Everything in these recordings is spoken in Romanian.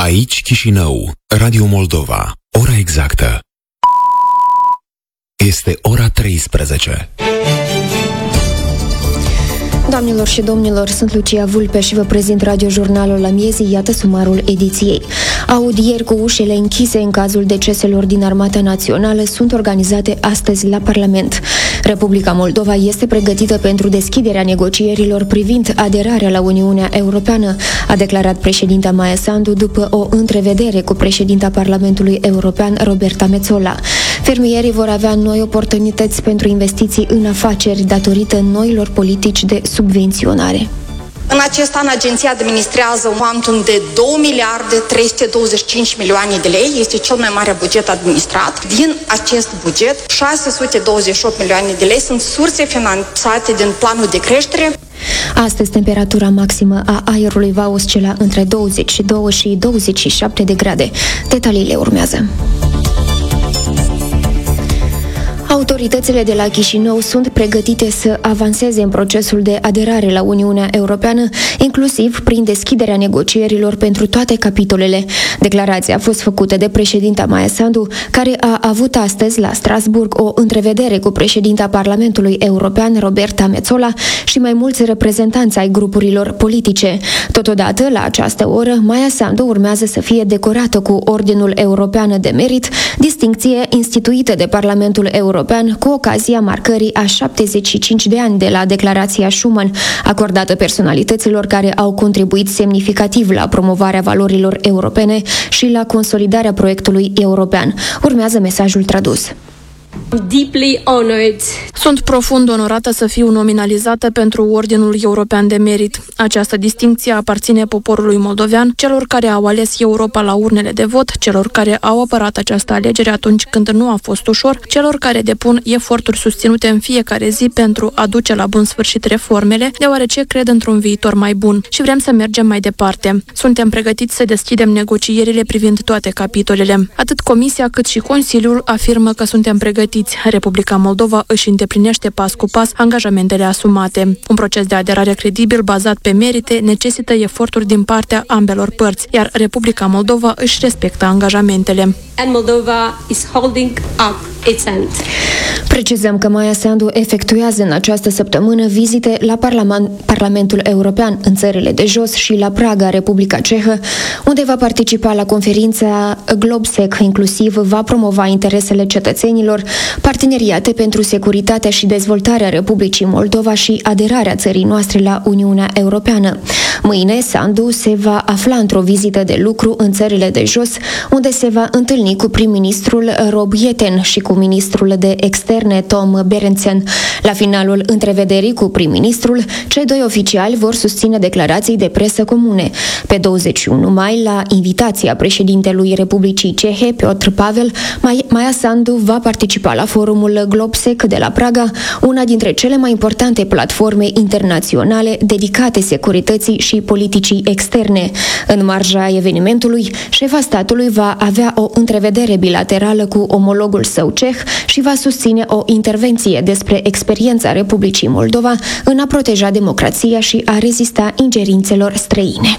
Aici Chișinău, Radio Moldova. Ora exactă este ora 13. Doamnelor și domnilor, sunt Lucia Vulpe și vă prezint radiojurnalul la miezii, iată sumarul ediției. Audieri cu ușile închise în cazul deceselor din Armata Națională sunt organizate astăzi la Parlament. Republica Moldova este pregătită pentru deschiderea negocierilor privind aderarea la Uniunea Europeană, a declarat președinta Maia Sandu după o întrevedere cu președinta Parlamentului European, Roberta Metsola. Fermierii vor avea noi oportunități pentru investiții în afaceri datorită noilor politici de subvenționare. În acest an, agenția administrează un cuantum de 2 miliarde 325 milioane de lei. Este cel mai mare buget administrat. Din acest buget, 628 milioane de lei sunt surse finanțate din planul de creștere. Astăzi, temperatura maximă a aerului va oscila între 22 și 27 de grade. Detaliile urmează. Autoritățile de la Chișinău sunt pregătite să avanseze în procesul de aderare la Uniunea Europeană, inclusiv prin deschiderea negocierilor pentru toate capitolele. Declarația a fost făcută de președinta Maia Sandu, care a avut astăzi la Strasburg o întrevedere cu președinta Parlamentului European, Roberta Metsola, și mai mulți reprezentanți ai grupurilor politice. Totodată, la această oră, Maia Sandu urmează să fie decorată cu Ordinul European de Merit, distincție instituită de Parlamentul European cu ocazia marcării a 75 de ani de la Declarația Schuman, acordată personalităților care au contribuit semnificativ la promovarea valorilor europene și la consolidarea proiectului european. Urmează mesajul tradus. Deeply honored. Sunt profund onorată să fiu nominalizată pentru Ordinul European de Merit. Această distincție aparține poporului moldovean, celor care au ales Europa la urnele de vot, celor care au apărat această alegere atunci când nu a fost ușor, celor care depun eforturi susținute în fiecare zi pentru a duce la bun sfârșit reformele, deoarece cred într-un viitor mai bun și vrem să mergem mai departe. Suntem pregătiți să deschidem negocierile privind toate capitolele. Atât Comisia cât și Consiliul afirmă că suntem pregătiți. Republica Moldova își îndeplinește pas cu pas angajamentele asumate. Un proces de aderare credibil bazat pe merite necesită eforturi din partea ambelor părți, iar Republica Moldova își respectă angajamentele. And Moldova is holding up its end. Precizăm că Maia Sandu efectuează în această săptămână vizite la Parlamentul European, în țările de jos și la Praga, Republica Cehă, unde va participa la conferința Globsec, inclusiv va promova interesele cetățenilor, parteneriate pentru securitatea și dezvoltarea Republicii Moldova și aderarea țării noastre la Uniunea Europeană. Mâine, Sandu se va afla într-o vizită de lucru în țările de jos, unde se va întâlni cu prim-ministrul Rob Yeten și cu ministrul de externe Tom Berentzen. La finalul întrevederii cu prim-ministrul, cei doi oficiali vor susține declarații de presă comune. Pe 21 mai, la invitația președintelui Republicii Cehe, Piotr Pavel, Maia Sandu va participa la forumul Globsec de la Praga, una dintre cele mai importante platforme internaționale dedicate securității și politicii externe. În marja evenimentului, șefa statului va avea o întrevedere bilaterală cu omologul său ceh și va susține o intervenție despre experiența Republicii Moldova în a proteja democrația și a rezista ingerințelor străine.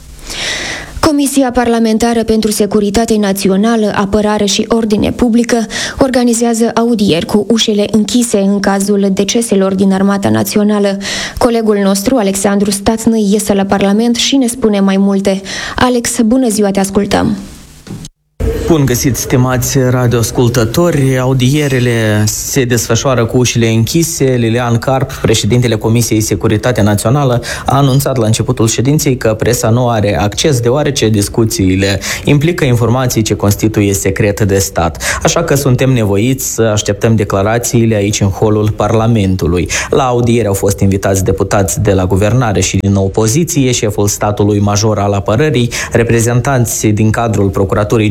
Comisia Parlamentară pentru Securitate Națională, Apărare și Ordine Publică organizează audieri cu ușile închise în cazul deceselor din Armata Națională. Colegul nostru, Alexandru Stațnăi, iese la Parlament și ne spune mai multe. Alex, bună ziua, te ascultăm! Bun găsit, stimați radioascultători! Audierele se desfășoară cu ușile închise. Lilian Carp, președintele Comisiei Securitate Națională, a anunțat la începutul ședinței că presa nu are acces, deoarece discuțiile implică informații ce constituie secret de stat. Așa că suntem nevoiți să așteptăm declarațiile aici în holul Parlamentului. La audiere au fost invitați deputați de la guvernare și din opoziție, șeful statului major al apărării, reprezentanți din cadrul Procuraturii Generale,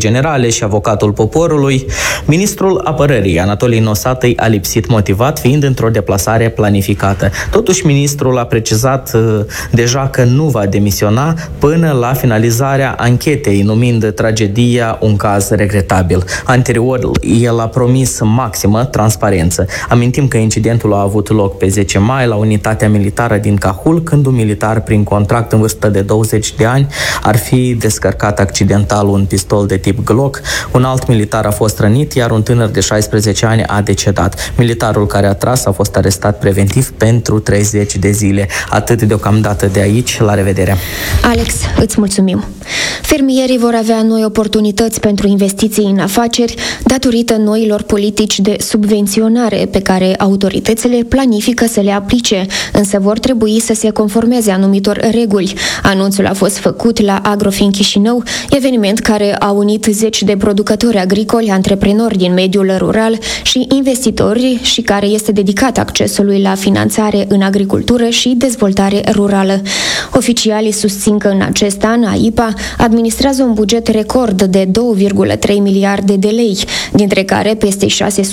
și avocatul poporului, ministrul apărării Anatolii Nosatăi a lipsit motivat, fiind într-o deplasare planificată. Totuși, ministrul a precizat deja că nu va demisiona până la finalizarea anchetei, numind tragedia un caz regretabil. Anterior, el a promis maximă transparență. Amintim că incidentul a avut loc pe 10 mai la unitatea militară din Cahul, când un militar prin contract în vârstă de 20 de ani ar fi descărcat accidental un pistol de tip Glock. Un alt militar a fost rănit, iar un tânăr de 16 ani a decedat. Militarul care a tras a fost arestat preventiv pentru 30 de zile. Atât deocamdată de aici. La revedere! Alex, îți mulțumim! Fermierii vor avea noi oportunități pentru investiții în afaceri datorită noilor politici de subvenționare pe care autoritățile planifică să le aplice, însă vor trebui să se conformeze anumitor reguli. Anunțul a fost făcut la Agrofin Chișinău, eveniment care a unit zeci de producători agricoli, antreprenori din mediul rural și investitori și care este dedicat accesului la finanțare în agricultură și dezvoltare rurală. Oficialii susțin că în acest an AIPA administrează un buget record de 2,3 miliarde de lei, dintre care peste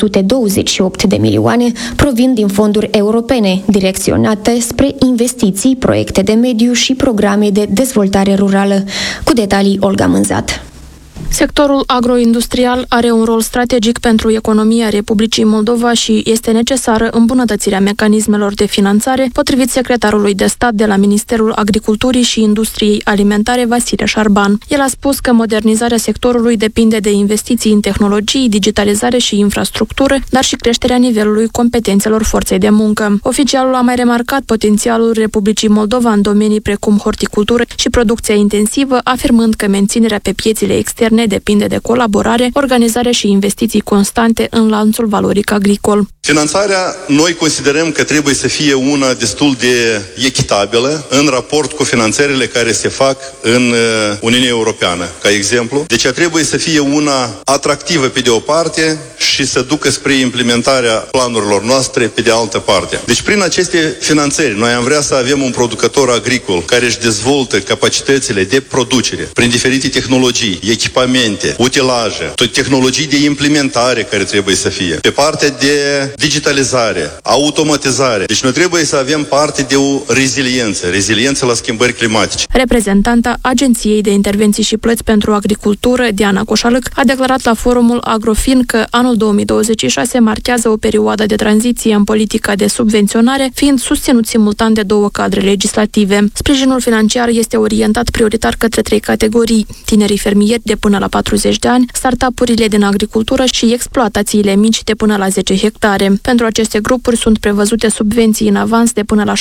628 de milioane provin din fonduri europene, direcționate spre investiții, proiecte de mediu și programe de dezvoltare rurală. Cu detalii, Olga Mânzat. Sectorul agroindustrial are un rol strategic pentru economia Republicii Moldova și este necesară îmbunătățirea mecanismelor de finanțare, potrivit secretarului de stat de la Ministerul Agriculturii și Industriei Alimentare, Vasile Șarban. El a spus că modernizarea sectorului depinde de investiții în tehnologii, digitalizare și infrastructură, dar și creșterea nivelului competențelor forței de muncă. Oficialul a mai remarcat potențialul Republicii Moldova în domenii precum horticultură și producția intensivă, afirmând că menținerea pe piețele externe depinde de colaborare, organizare și investiții constante în lanțul valoric agricol. Finanțarea, noi considerăm că trebuie să fie una destul de echitabilă în raport cu finanțările care se fac în Uniunea Europeană, ca exemplu. Deci trebuie să fie una atractivă pe de o parte și să ducă spre implementarea planurilor noastre pe de altă parte. Deci prin aceste finanțări noi am vrea să avem un producător agricol care își dezvoltă capacitățile de producere prin diferite tehnologii, echipamente, utilaje, tehnologii de implementare care trebuie să fie. Pe partea de digitalizare, automatizare. Deci noi trebuie să avem parte de o reziliență la schimbări climatice. Reprezentanta Agenției de Intervenții și Plăți pentru Agricultură, Diana Coșalăc, a declarat la forumul Agrofin că anul 2026 marchează o perioadă de tranziție în politica de subvenționare, fiind susținut simultan de două cadre legislative. Sprijinul financiar este orientat prioritar către 3 categorii: tinerii fermieri de până la 40 de ani, startup-urile din agricultură și exploatațiile mici de până la 10 hectare. Pentru aceste grupuri sunt prevăzute subvenții în avans de până la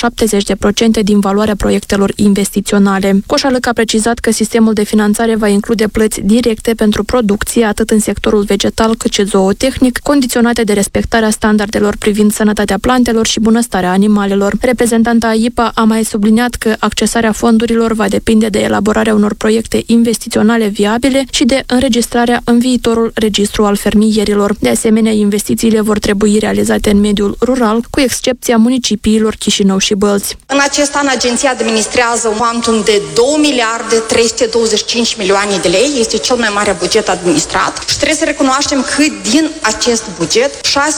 70% din valoarea proiectelor investiționale. Coșalăc a precizat că sistemul de finanțare va include plăți directe pentru producție, atât în sectorul vegetal cât și zootehnic, condiționate de respectarea standardelor privind sănătatea plantelor și bunăstarea animalelor. Reprezentanta AIPA a mai subliniat că accesarea fondurilor va depinde de elaborarea unor proiecte investiționale viabile și de înregistrarea în viitorul registru al fermierilor. De asemenea, investițiile vor trebui realizate în mediul rural, cu excepția municipiilor Chișinău și Bălți. În acest an, agenția administrează un cuantum de 2 miliarde 325 milioane de lei. Este cel mai mare buget administrat și trebuie să recunoaștem că din acest buget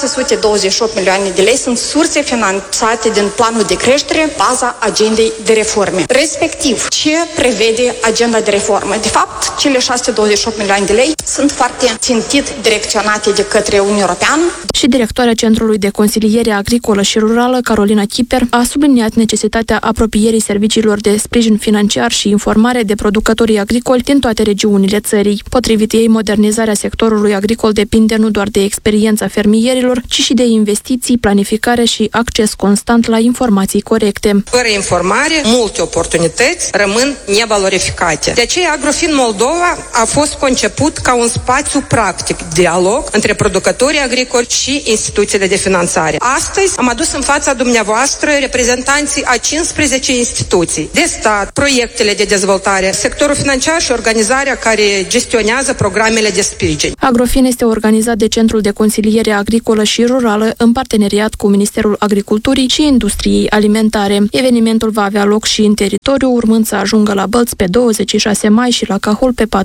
628 milioane de lei sunt surse finanțate din planul de creștere, baza agendei de reforme. Respectiv, ce prevede agenda de reformă? De fapt, cele 628 milioane de lei sunt foarte țintit direcționate de către Uniunea Europeană. Și directoarea Centrului de Consiliere Agricolă și Rurală, Carolina Chiper, a subliniat necesitatea apropierii serviciilor de sprijin financiar și informare de producătorii agricoli din toate regiunile țării. Potrivit ei, modernizarea sectorului agricol depinde nu doar de experiența fermierilor, ci și de investiții, planificare și acces constant la informații corecte. Fără informare, multe oportunități rămân nevalorificate. De aceea, Agrofin Moldova a fost conceput ca un spațiu practic, dialog între producătorii agricoli și instituțiile de finanțare. Astăzi am adus în fața dumneavoastră reprezentanții a 15 instituții de stat, proiectele de dezvoltare, sectorul financiar și organizarea care gestionează programele de sprijin. Agrofin este organizat de Centrul de Consiliere Agricolă și Rurală în parteneriat cu Ministerul Agriculturii și Industriei Alimentare. Evenimentul va avea loc și în teritoriu, urmând să ajungă la Bălți pe 26 mai și la Cahul pe 4 iunie,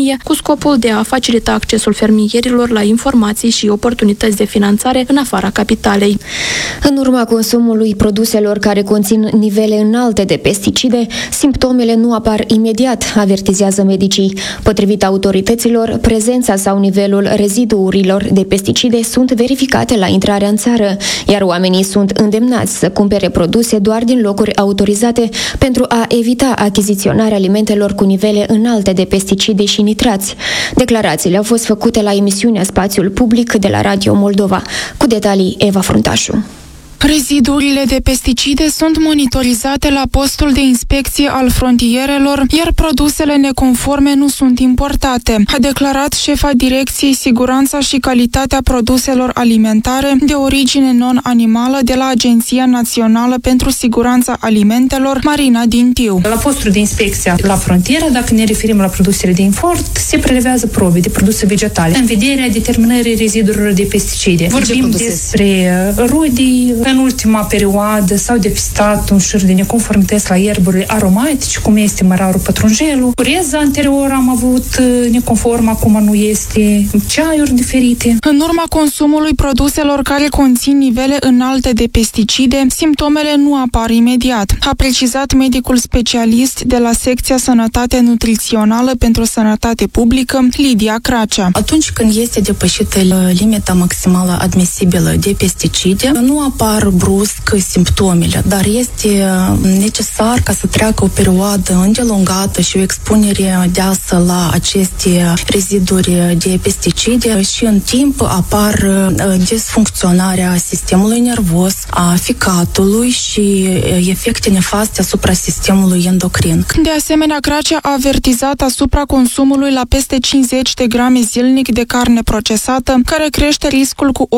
economie, cu scopul de a facilita accesul fermierilor la informații și oportunități de finanțare în afara capitalei. În urma consumului produselor care conțin nivele înalte de pesticide, simptomele nu apar imediat, avertizează medicii. Potrivit autorităților, prezența sau nivelul reziduurilor de pesticide sunt verificate la intrarea în țară, iar oamenii sunt îndemnați să cumpere produse doar din locuri autorizate pentru a evita achiziționarea alimentelor cu nivele înalte de pesticide și nitrați. Declarațiile au fost făcute la emisiunea Spațiul Public de la Radio Moldova. Cu detalii, Eva Fruntașu. Reziduurile de pesticide sunt monitorizate la postul de inspecție al frontierelor, iar produsele neconforme nu sunt importate, a declarat șefa Direcției Siguranța și Calitatea Produselor Alimentare de origine non-animală de la Agenția Națională pentru Siguranța Alimentelor, Marina Dintiu. La postul de inspecție la frontieră, dacă ne referim la produsele de import, se prelevează probe de produse vegetale în vederea determinării reziduurilor de pesticide. Vorbim despre rodii. În ultima perioadă s-au depistat un șir de neconformități la ierburile aromatice, cum este mărarul pătrunjelul. Ureza anterior am avut neconform, acum nu este, ceaiuri diferite. În urma consumului produselor care conțin nivele înalte de pesticide, simptomele nu apar imediat, a precizat medicul specialist de la secția Sănătate Nutrițională pentru Sănătate Publică, Lidia Cracea. Atunci când este depășită limita maximală admisibilă de pesticide, nu apar brusc simptomele, dar este necesar ca să treacă o perioadă îndelungată și o expunere deasă la aceste reziduri de pesticide și în timp apar disfuncționarea sistemului nervos, a ficatului și efecte nefaste asupra sistemului endocrin. De asemenea, Cracea a avertizat asupra consumului la peste 50 de grame zilnic de carne procesată, care crește riscul cu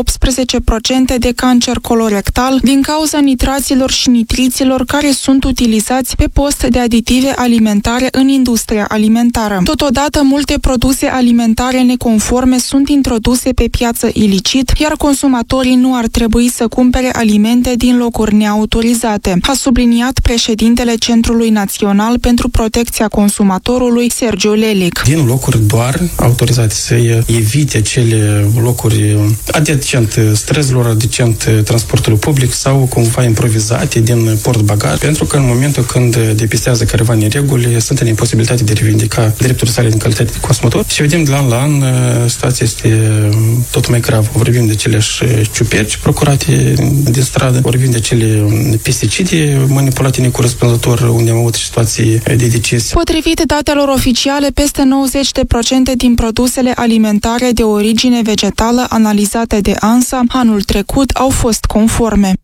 18% de cancer colorectal din cauza nitraților și nitriților care sunt utilizați pe post de aditive alimentare în industria alimentară. Totodată, multe produse alimentare neconforme sunt introduse pe piață ilicit, iar consumatorii nu ar trebui să cumpere alimente din locuri neautorizate, a subliniat președintele Centrului Național pentru Protecția Consumatorului, Sergiu Lelic. Din locuri doar autorizate, să evite acele locuri adecent străzilor, adecent transportului public sau cumva improvizate din portbagaj, pentru că în momentul când depistează careva nereguli, sunt în imposibilitate de reivindica drepturile sale în calitate de consumator și vedem de la an la an situația este tot mai gravă. Vorbim de aceleași ciuperci procurate din stradă, vorbim de acele pesticide manipulate necorespunzător, unde am avut situații de deces. Potrivit datelor oficiale, peste 90% din produsele alimentare de origine vegetală analizate de ANSA anul trecut au fost conforme.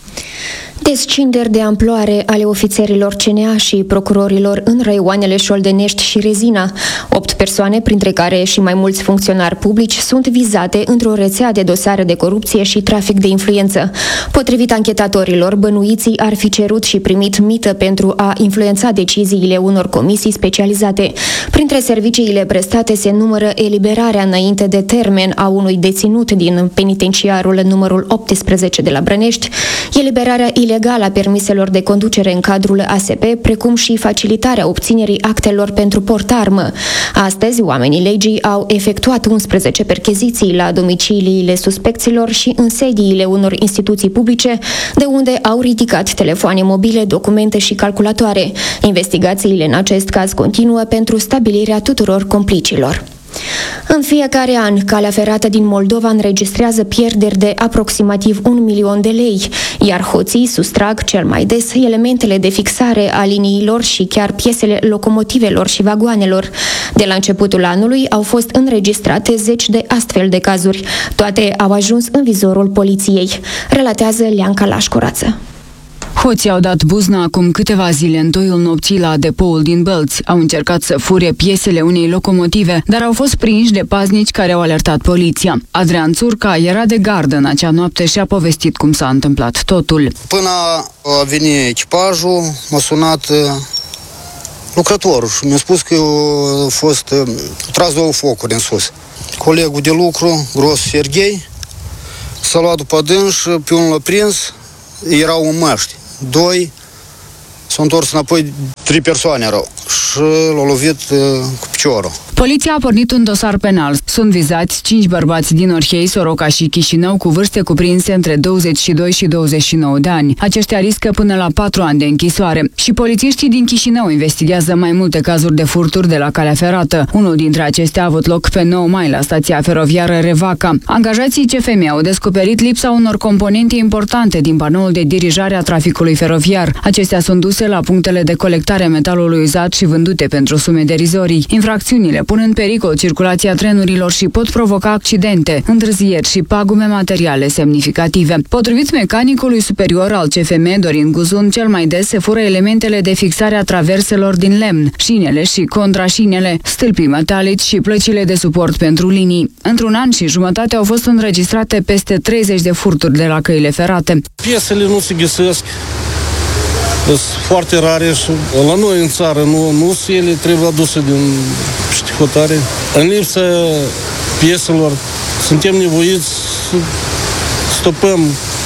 Descinderi de amploare ale ofițerilor CNA și procurorilor în raioanele Șoldenești și Rezina. 8 persoane, printre care și mai mulți funcționari publici, sunt vizate într-o rețea de dosare de corupție și trafic de influență. Potrivit anchetatorilor, bănuiții ar fi cerut și primit mită pentru a influența deciziile unor comisii specializate. Printre serviciile prestate se numără eliberarea înainte de termen a unui deținut din penitenciarul numărul 18 de la Brănești, eliberarea ilegală a permiselor de conducere în cadrul ASP, precum și facilitarea obținerii actelor pentru portarmă. Astăzi, oamenii legii au efectuat 11 percheziții la domiciliile suspecților și în sediile unor instituții publice, de unde au ridicat telefoane mobile, documente și calculatoare. Investigațiile în acest caz continuă pentru stabilirea tuturor complicilor. În fiecare an, calea ferată din Moldova înregistrează pierderi de aproximativ 1 milion de lei, iar hoții sustrag cel mai des elementele de fixare a liniilor și chiar piesele locomotivelor și vagoanelor. De la începutul anului au fost înregistrate 10 de astfel de cazuri. Toate au ajuns în vizorul poliției, relatează Leanca Lașcurață. Hoții au dat buzna acum câteva zile în toiul nopții la depoul din Bălți. Au încercat să fure piesele unei locomotive, dar au fost prinși de paznici care au alertat poliția. Adrian Țurca era de gardă în acea noapte și a povestit cum s-a întâmplat totul. Până a venit echipajul, m-a sunat lucrătorul și mi-a spus că a fost tras 2 focuri în sus. Colegul de lucru, Gros Serghei, s-a luat după dâns și pe unul l-a prins, erau în măști. 2 s-au întors înapoi, 3 persoane erau și l-au lovit cu piciorul. Poliția a pornit un dosar penal. Sunt vizați 5 bărbați din Orhei, Soroca și Chișinău cu vârste cuprinse între 22 și 29 de ani. Aceștia riscă până la 4 ani de închisoare. Și polițiștii din Chișinău investigează mai multe cazuri de furturi de la calea ferată. Unul dintre acestea a avut loc pe 9 mai la stația feroviară Revaca. Angajații CFM au descoperit lipsa unor componente importante din panoul de dirijare a traficului feroviar. Acestea sunt duse la punctele de colectare a metalului uzat și vândute pentru sume derizorii. Infracțiunile pun în pericol circulația trenurilor și pot provoca accidente, întârzieri și pagume materiale semnificative. Potrivit mecanicului superior al CFM, Dorin Guzun, cel mai des se fură elementele de fixare a traverselor din lemn, șinele și contrașinele, stâlpii metalici și plăcile de suport pentru linii. Într-un an și jumătate au fost înregistrate peste 30 de furturi de la căile ferate. Piesele nu se găsesc, sunt foarte rare și la noi în țară nu sunt ele, trebuie aduse din știi hotare. În lipsa pieselor suntem nevoiți să stopăm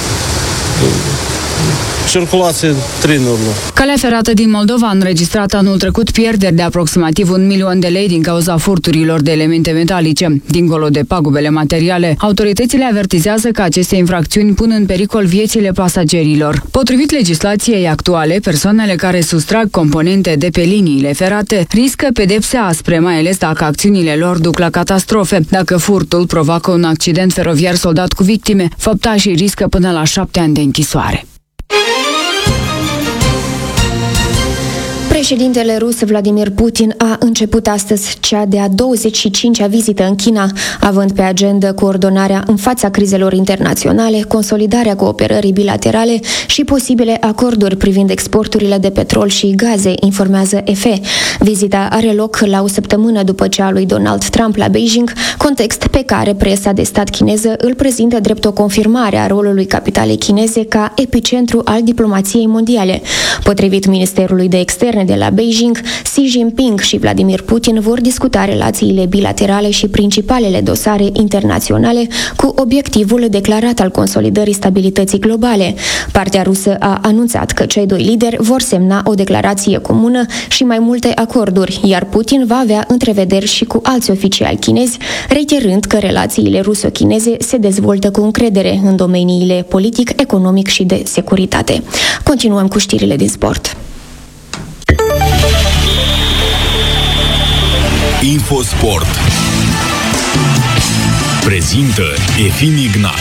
circulația trenurilor. Calea ferată din Moldova a înregistrat anul trecut pierderi de aproximativ 1 milion de lei din cauza furturilor de elemente metalice. Dincolo de pagubele materiale, autoritățile avertizează că aceste infracțiuni pun în pericol viețile pasagerilor. Potrivit legislației actuale, persoanele care sustrag componente de pe liniile ferate riscă pedepse aspre, mai ales dacă acțiunile lor duc la catastrofe. Dacă furtul provoacă un accident feroviar soldat cu victime, făptașii riscă până la 7 ani de închisoare. Președintele rus Vladimir Putin a început astăzi cea de-a 25-a vizită în China, având pe agenda coordonarea în fața crizelor internaționale, consolidarea cooperării bilaterale și posibile acorduri privind exporturile de petrol și gaze, informează EFE. Vizita are loc la o săptămână după cea a lui Donald Trump la Beijing, context pe care presa de stat chineză îl prezintă drept o confirmare a rolului capitalei chineze ca epicentru al diplomației mondiale. Potrivit Ministerului de Externe de la Beijing, Xi Jinping și Vladimir Putin vor discuta relațiile bilaterale și principalele dosare internaționale cu obiectivul declarat al consolidării stabilității globale. Partea rusă a anunțat că cei doi lideri vor semna o declarație comună și mai multe acorduri, iar Putin va avea întrevederi și cu alți oficiali chinezi, reiterând că relațiile ruso-chineze se dezvoltă cu încredere în domeniile politic, economic și de securitate. Continuăm cu știrile din sport. Infosport prezintă Efim Ignat.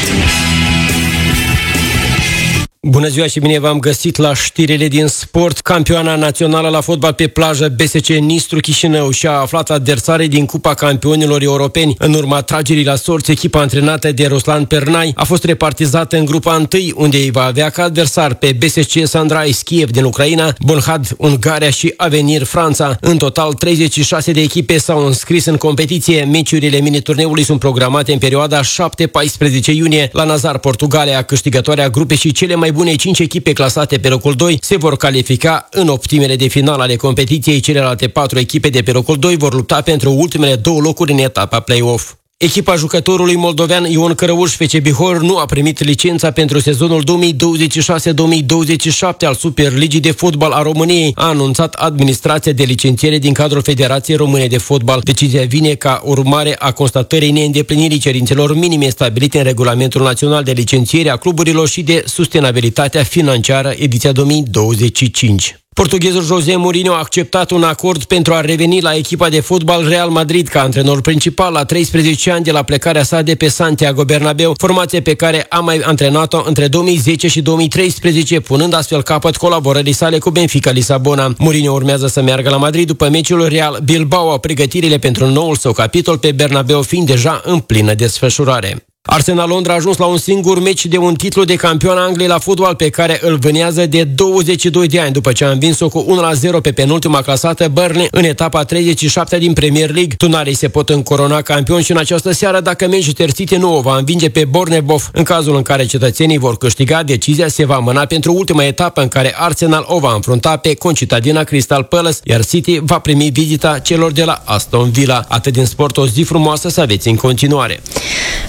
Bună ziua și bine v-am găsit la știrile din sport. Campioana națională la fotbal pe plajă BSC Nistru Chișinău și-a aflat adversarii din Cupa Campionilor Europeni. În urma tragerii la sorți, echipa antrenată de Ruslan Pernai a fost repartizată în grupa 1, unde îi va avea ca adversar pe BSC Sunrise Kiev din Ucraina, Bonhad Ungaria și Avenir Franța. În total, 36 de echipe s-au înscris în competiție. Meciurile mini-turneului sunt programate în perioada 7-14 iunie la Nazar, Portugalia. Câștigătoarea grupei și cele mai bune 5 echipe clasate pe locul 2 se vor califica în optimele de final ale competiției. Celelalte 4 echipe de pe locul 2 vor lupta pentru ultimele 2 locuri în etapa play-off. Echipa jucătorului moldovean Ion Cărăuș FC Bihor nu a primit licența pentru sezonul 2026-2027 al Superligii de Fotbal a României, a anunțat administrația de licențiere din cadrul Federației Române de Fotbal. Decizia vine ca urmare a constatării neîndeplinirii cerințelor minime stabilite în Regulamentul Național de Licențiere a Cluburilor și de Sustenabilitatea Financiară, ediția 2025. Portughezul José Mourinho a acceptat un acord pentru a reveni la echipa de fotbal Real Madrid ca antrenor principal la 13 ani de la plecarea sa de pe Santiago Bernabéu, formație pe care a mai antrenat-o între 2010 și 2013, punând astfel capăt colaborării sale cu Benfica Lisabona. Mourinho urmează să meargă la Madrid după meciul Real Bilbao, pregătirile pentru noul său capitol pe Bernabéu fiind deja în plină desfășurare. Arsenal Londra a ajuns la un singur meci de un titlu de campion Angliei la fotbal pe care îl vânează de 22 de ani după ce a învins-o cu 1-0 pe penultima clasată Burnley în etapa 37 din Premier League. Tunarii se pot încorona campion și în această seară dacă Manchester City nu o va învinge pe Bournemouth. În cazul în care cetățenii vor câștiga, decizia se va amâna pentru ultima etapă în care Arsenal o va înfrunta pe concitadina Crystal Palace, iar City va primi vizita celor de la Aston Villa. Atât din sport, o zi frumoasă să aveți în continuare. La final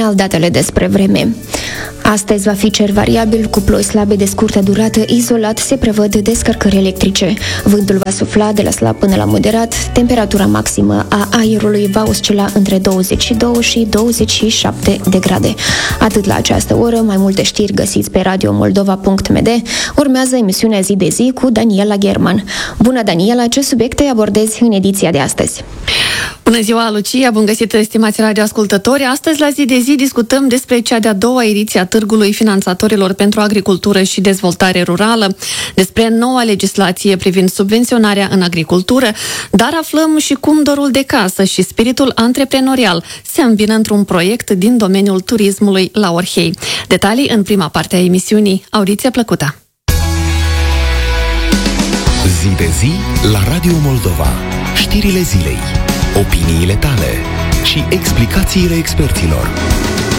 final, datele despre vreme. Astăzi va fi cer variabil cu ploi slabe de scurtă durată, izolat se prevăd descărcări electrice. Vântul va sufla de la slab până la moderat, temperatura maximă a aerului va oscila între 22 și 27 de grade. Atât la această oră, mai multe știri găsiți pe radiomoldova.md. Urmează emisiunea Zi de Zi cu Daniela German. Bună, Daniela, ce subiecte abordezi în ediția de astăzi? Bună ziua, Lucia! Bun găsit, stimați radioascultători! Astăzi, la Zi de Zi, discutăm despre cea de-a doua ediție a Târgului Finanțatorilor pentru Agricultură și Dezvoltare Rurală, despre noua legislație privind subvenționarea în agricultură, dar aflăm și cum dorul de casă și spiritul antreprenorial se îmbină într-un proiect din domeniul turismului la Orhei. Detalii în prima parte a emisiunii. Audiție plăcută! Zi de Zi la Radio Moldova. Știrile zilei, opiniile tale și explicațiile experților.